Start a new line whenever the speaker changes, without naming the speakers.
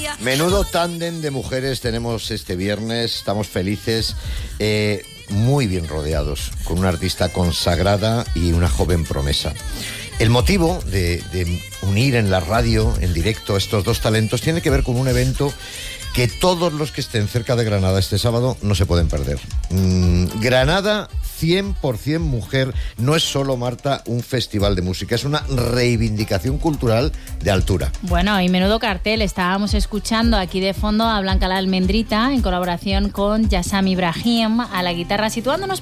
Menudo tándem de mujeres tenemos este viernes, estamos felices, muy bien rodeados, con una artista consagrada y una joven promesa. El motivo de unir en la radio, en directo, estos dos talentos tiene que ver con un evento que todos los que estén cerca de Granada este sábado no se pueden perder. Granada 100% mujer, no es solo, Marta, un festival de música, es una reivindicación cultural de altura.
Bueno, y menudo cartel. Estábamos escuchando aquí de fondo a Blanca la Almendrita en colaboración con Yassam Ibrahim a la guitarra, situándonos